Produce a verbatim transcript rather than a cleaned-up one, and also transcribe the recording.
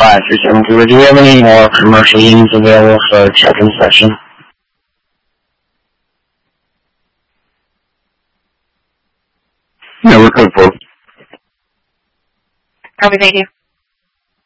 five three seven two. Do we have any more commercial units available for check inspection? Yeah, we're code four. Copy, thank you.